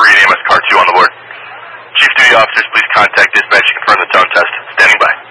read EMS car 2 on the board. Chief duty officers, please contact dispatch to confirm the tone test. Standing by.